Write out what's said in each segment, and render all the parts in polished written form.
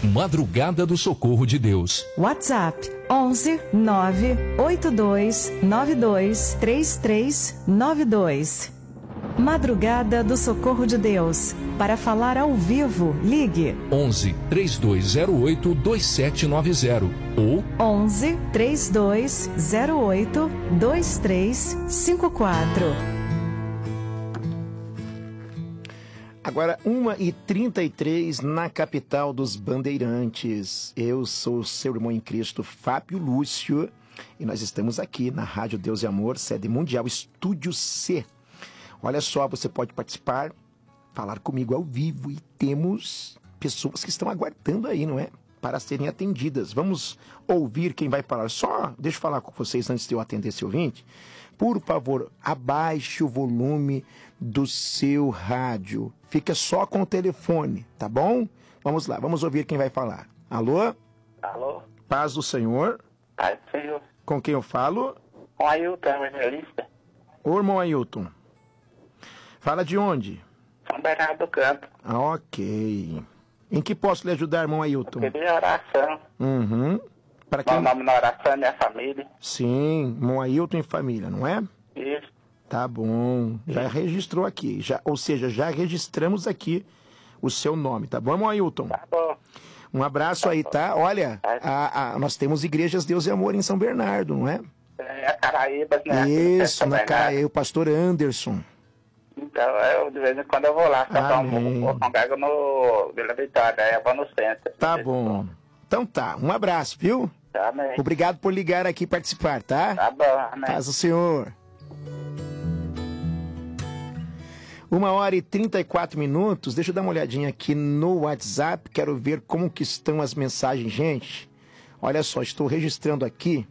Madrugada do Socorro de Deus. WhatsApp 11 982 92 3392. Madrugada do Socorro de Deus. Para falar ao vivo, ligue 11 3208 2790 ou 11 3208 2354. Agora, 1h33 na capital dos Bandeirantes. Eu sou o seu irmão em Cristo, Fábio Lúcio, e nós estamos aqui na Rádio Deus e Amor, sede mundial, Estúdio C. Olha só, você pode participar, falar comigo ao vivo, e temos pessoas que estão aguardando aí, não é? Para serem atendidas. Vamos ouvir quem vai falar. Só, deixa eu falar com vocês antes de eu atender esse ouvinte. Por favor, abaixe o volume do seu rádio. Fica só com o telefone, tá bom? Vamos lá, vamos ouvir quem vai falar. Alô? Alô? Paz do Senhor. Paz do Senhor. Com quem eu falo? Com Ailton, evangelista. Ô, irmão Ailton. Fala de onde? São Bernardo do Campo. Ok. Em que posso lhe ajudar, irmão Ailton? Queria oração. Para quem... Meu nome na oração é minha família. Sim, irmão Ailton e família, não é? Isso. Tá bom. Já registrou aqui. Ou seja, já registramos aqui o seu nome, tá bom, irmão Ailton? Tá bom. Um abraço aí, tá? Olha, nós temos igrejas Deus e Amor em São Bernardo, não é? É a Caraíbas, né? Isso, na Caraíba, o pastor Anderson. Então, eu de vez em quando eu vou lá, eu congrego no Vila Vitória, eu vou no centro. Tá bom. Então tá, um abraço, viu? Amém. Obrigado por ligar aqui e participar, tá? Tá bom, amém. Paz do Senhor. 1h34. Deixa eu dar uma olhadinha aqui no WhatsApp. Quero ver como que estão as mensagens, gente. Olha só, estou registrando aqui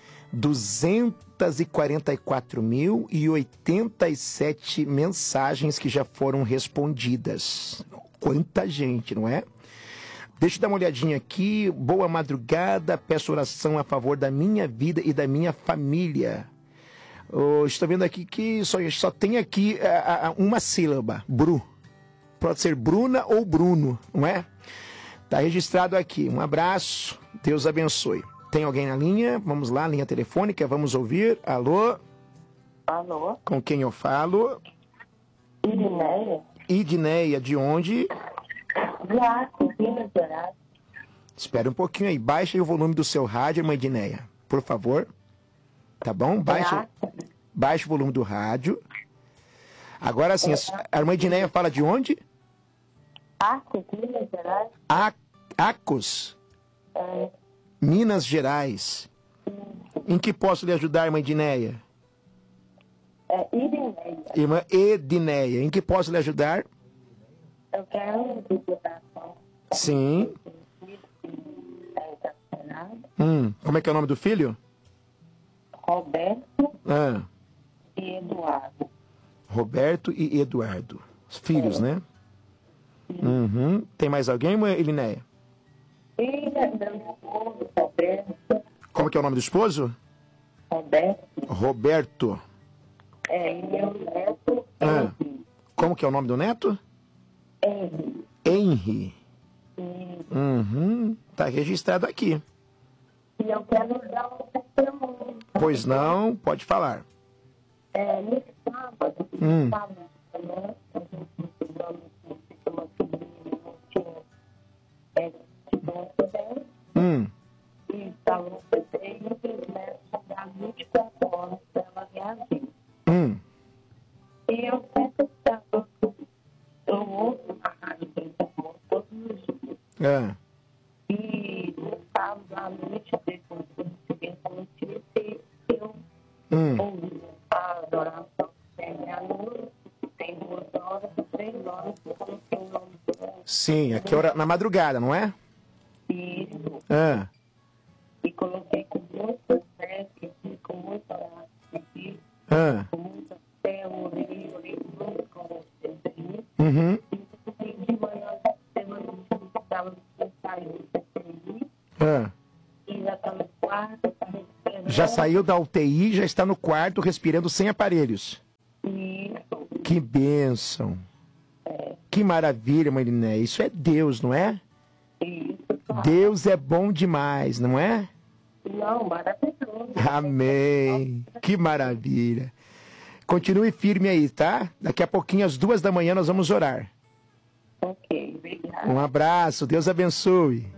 244.087 mensagens que já foram respondidas. Quanta gente, não é? Deixa eu dar uma olhadinha aqui. Boa madrugada, peço oração a favor da minha vida e da minha família. Estou vendo aqui que só tem aqui uma sílaba, Bru. Pode ser Bruna ou Bruno, não é? Tá registrado aqui. Um abraço, Deus abençoe. Tem alguém na linha? Vamos lá, linha telefônica, vamos ouvir. Alô? Alô? Com quem eu falo? Idneia. Idneia, de onde? De Acre, Minas Gerais. Espera um pouquinho aí, baixa aí o volume do seu rádio, irmã Idneia, por favor. Tá bom? Baixa o volume do rádio. Agora sim, a irmã Idneia fala de onde? Acre, Minas Gerais. Acos? É. Minas Gerais. Em que posso lhe ajudar, irmã Edneia? Idneia. Irmã Edneia, em que posso lhe ajudar? Eu quero divulgação. Sim. Como é que é o nome do filho? Roberto e Eduardo. Roberto e Eduardo. Os filhos, né? Tem mais alguém, irmã Edneia? Filha, meu esposo, Roberto. Como que é o nome do esposo? Roberto. E meu neto, Henry. Como que é o nome do neto? Henry. Tá registrado aqui. E eu quero dar um testemunho. Pois não, pode falar. Nesse sábado, a gente estudamos uma sobrinha muito bem. E estava no PT e o médico dá 24 horas para ela reagir. E eu sempre eu ouço a rádio Deus e Amor todos os dias. E no sábado à noite, depois que eu recebi essa notícia, eu ouvi a adoração meia-noite, que tem 2 horas, 3 horas, que eu coloquei o nome do médico. Sim, aqui é na madrugada, não é? Isso. E coloquei com muita fé, com muita oração aqui, com muita fé, orei muito com vocês aí. E de manhã já teve uma notícia que estava saindo do CTI. E já está no quarto, está respirando. Já saiu da UTI, já está no quarto, respirando sem aparelhos. Isso. Que bênção. Que maravilha, Mariné. Isso é Deus, não é? Isso. Deus é bom demais, não é? Não, maravilhoso. Amém. Que maravilha. Continue firme aí, tá? Daqui a pouquinho, às 2 da manhã, nós vamos orar. Ok, obrigada. Um abraço, Deus abençoe.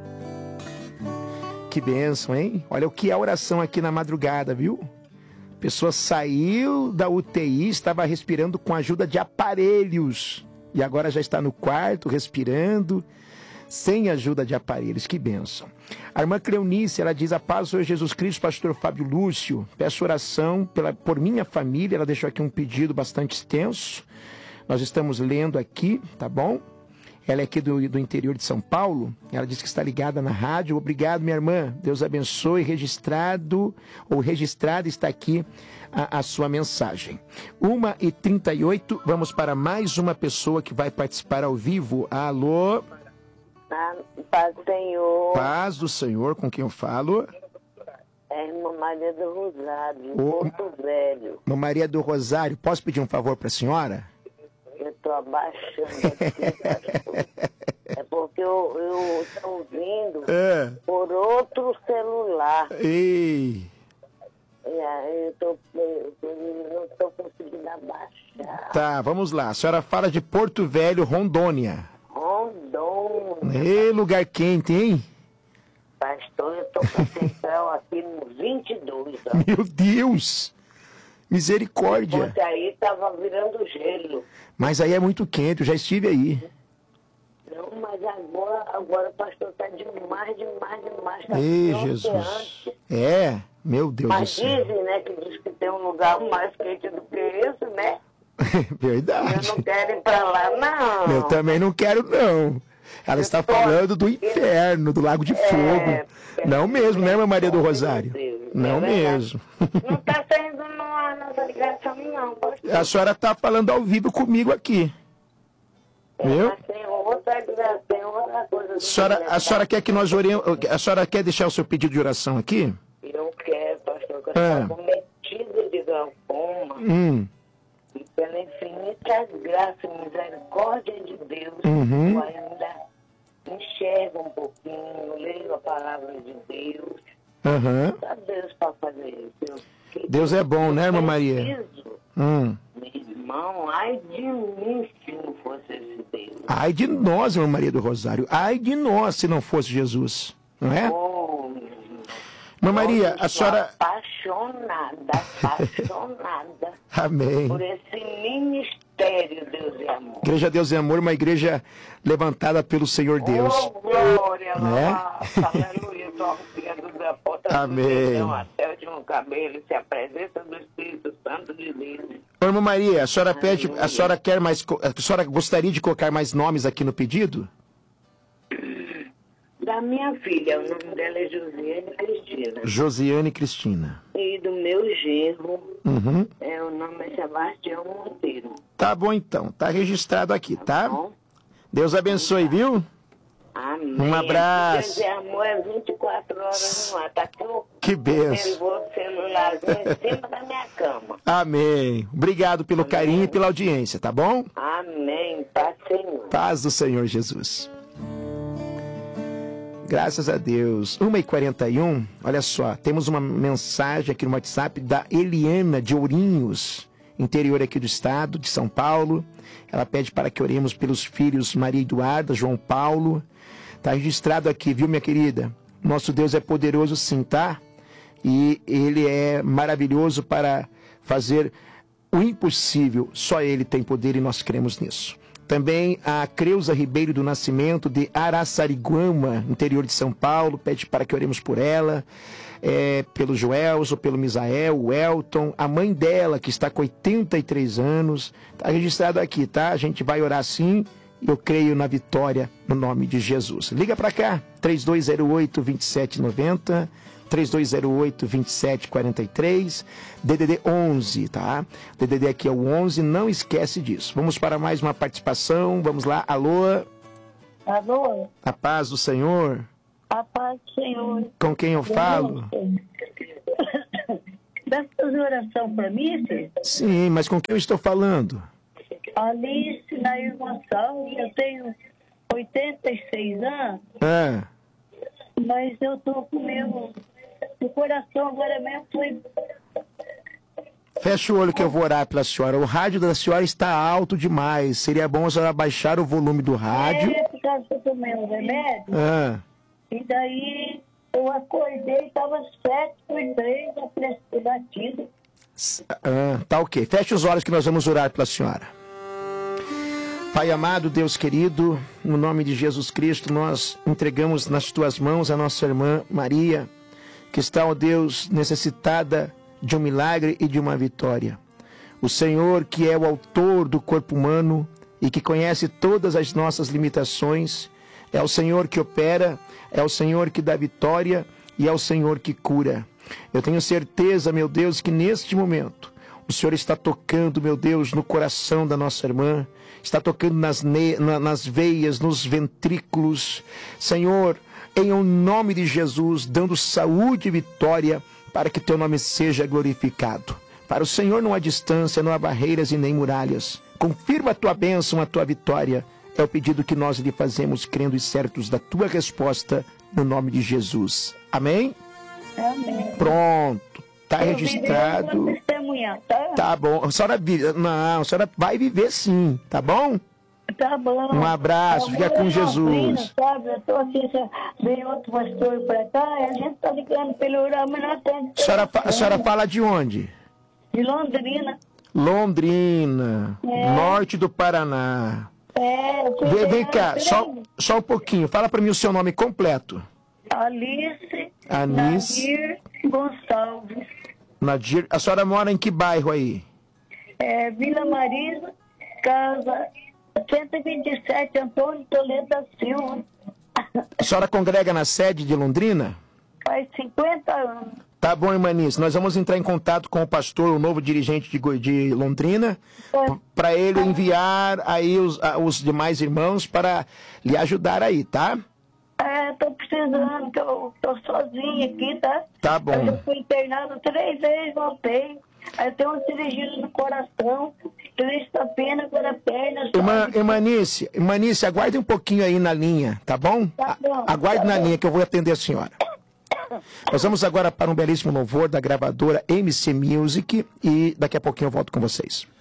Que bênção, hein? Olha o que é a oração aqui na madrugada, viu? A pessoa saiu da UTI, estava respirando com a ajuda de aparelhos. E agora já está no quarto, respirando, sem ajuda de aparelhos. Que bênção. A irmã Cleonice, ela diz: a paz do Senhor Jesus Cristo, pastor Fábio Lúcio. Peço oração por minha família. Ela deixou aqui um pedido bastante extenso. Nós estamos lendo aqui, tá bom? Ela é aqui do interior de São Paulo. Ela diz que está ligada na rádio. Obrigado, minha irmã. Deus abençoe. Registrada está aqui a sua mensagem. 1h38, vamos para mais uma pessoa que vai participar ao vivo. Alô? Paz do Senhor. Paz do Senhor, com quem eu falo? É a irmã Maria do Rosário, de Porto Velho. Irmã Maria do Rosário, posso pedir um favor para a senhora? Eu estou abaixando aqui, pastor. É porque eu estou ouvindo por outro celular. Ei. E aí eu não estou conseguindo abaixar. Tá, vamos lá. A senhora fala de Porto Velho, Rondônia. Rondônia. Ei, lugar quente, hein? Pastor, eu estou com atenção aqui no 22. Ó. Meu Deus! Misericórdia. Porque aí estava virando gelo. Mas aí é muito quente, eu já estive aí. Não, mas agora o pastor está demais. Tá Ei, pior que Jesus. antes. É, meu Deus do Mas céu. dizem, né, que diz que tem um lugar mais quente do que esse, né? Verdade. Eu não quero ir pra lá, não. Eu também não quero, não. Ela está falando do inferno, do Lago de Fogo. Não mesmo, né, irmã Maria do Rosário? Não mesmo. Não está saindo na nossa ligação, não, pastor. A senhora está falando ao vivo comigo aqui. Viu? Mas tem outra coisa. A senhora quer que nós oremos? A senhora quer deixar o seu pedido de oração aqui? Eu quero, pastor, que eu estou cometida de glaucoma. E pela infinita graça e misericórdia de Deus, eu ainda enxergo um pouquinho, leio a palavra de Deus. Só Deus para fazer isso. Deus é bom, né, irmã Maria? Meu irmão, ai de mim se não fosse esse Deus. Ai de nós, irmã Maria do Rosário. Ai de nós se não fosse Jesus. Não é? Oh, irmã Maria, a senhora... apaixonada. Amém. Por esse ministério, Deus e Amor. Igreja Deus e Amor, uma igreja levantada pelo Senhor Deus. Oh, glória, né? Aleluia, só da porta amém. Do até o último cabelo, se a presença do Espírito Santo de Deus. Irmã Maria, a senhora pede, a senhora quer mais, a senhora gostaria de colocar mais nomes aqui no pedido? Da minha filha, o nome dela é Josiane Cristina. Josiane Cristina. E do meu genro, o nome é Sebastião Monteiro. Tá bom então, tá registrado aqui, tá? Bom? Deus abençoe, viu? Amém. Um abraço. Deus é amor, é 24 horas no ar. Tá aqui que benção. o celularzinho em cima da minha cama. Amém. Obrigado pelo carinho e pela audiência, tá bom? Amém. Paz, Senhor. Paz do Senhor Jesus. Graças a Deus. 1h41, olha só, temos uma mensagem aqui no WhatsApp da Eliana de Ourinhos, interior aqui do estado de São Paulo. Ela pede para que oremos pelos filhos Maria Eduarda, João Paulo. Está registrado aqui, viu, minha querida? Nosso Deus é poderoso sim, tá? E Ele é maravilhoso para fazer o impossível. Só Ele tem poder e nós cremos nisso. Também a Creuza Ribeiro do Nascimento, de Araçariguama, interior de São Paulo, pede para que oremos por ela, pelo Joelso, pelo Misael, o Elton, a mãe dela, que está com 83 anos, está registrado aqui, tá? A gente vai orar sim, e eu creio na vitória, no nome de Jesus. Liga para cá, 3208-2790, 3208-2743, DDD 11, tá? DDD aqui é o 11, não esquece disso. Vamos para mais uma participação, vamos lá, alô? Alô? A paz do Senhor. A paz do Senhor. Com quem eu falo? Dá fazer oração para mim, filho? Sim, mas com quem eu estou falando? Alice Nair Gonçalves, eu tenho 86 anos. Mas eu tô com o coração agora mesmo foi... Fecha o olho que eu vou orar pela senhora. O rádio da senhora está alto demais. Seria bom a senhora baixar o volume do rádio. Por causa que eu tomei um remédio. E daí eu acordei, estava 7/3 a pressão batida. Tá ok. Feche os olhos que nós vamos orar pela senhora. Pai amado, Deus querido, no nome de Jesus Cristo, nós entregamos nas tuas mãos a nossa irmã Maria, que está, ó Deus, necessitada de um milagre e de uma vitória. O Senhor, que é o autor do corpo humano e que conhece todas as nossas limitações, é o Senhor que opera, é o Senhor que dá vitória e é o Senhor que cura. Eu tenho certeza, meu Deus, que neste momento o Senhor está tocando, meu Deus, no coração da nossa irmã, está tocando nas veias, nos ventrículos. Senhor, em nome de Jesus, dando saúde e vitória para que teu nome seja glorificado. Para o Senhor não há distância, não há barreiras e nem muralhas. Confirma a tua bênção, a tua vitória. É o pedido que nós lhe fazemos, crendo e certos da tua resposta, no nome de Jesus. Amém? Amém. Pronto. Está registrado. Tá bom. A senhora vai viver sim, tá bom? Tá bom. Um abraço, fica com Jesus. Sabe, eu tô aqui, vem outro pastor pra cá, e a gente tá ligando pra ele orar, mas não atende. A senhora fala de onde? De Londrina. Londrina, norte do Paraná. Vem cá, só um pouquinho. Fala pra mim o seu nome completo. Alice. Nadir Gonçalves. Nadir, a senhora mora em que bairro aí? Vila Marisa, casa 127, Antônio Toledo da Silva. A senhora congrega na sede de Londrina? Faz 50 anos. Tá bom, irmãnice. Nós vamos entrar em contato com o pastor, o novo dirigente de Londrina, para ele enviar aí os demais irmãos para lhe ajudar aí, tá? Tô precisando, que eu tô sozinha aqui, tá? Tá bom. Eu fui internado 3 vezes, voltei. Aí eu tenho uma cirurgia no coração, 3 tapenas, agora pernas. Irmãnice, aguarde um pouquinho aí na linha, tá bom? Tá bom. Aguarde na linha que eu vou atender a senhora. Nós vamos agora para um belíssimo louvor da gravadora MC Music e daqui a pouquinho eu volto com vocês.